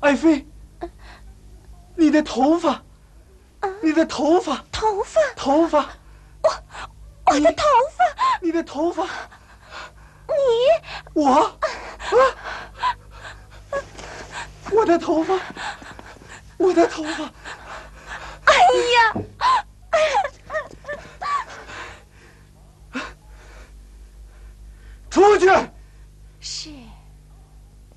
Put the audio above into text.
爱妃，你的头发，你的头发， 头发， 头发， 我的头发， 你的头发， 你， 我，我的头发，我的头发， 哎呀！ 出去！